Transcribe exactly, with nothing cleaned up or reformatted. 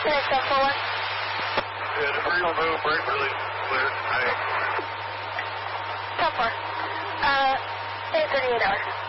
Good, ten four one. Good, free remove, brake release, clear. Hey. ten four. Uh, eight thirty-eight hours.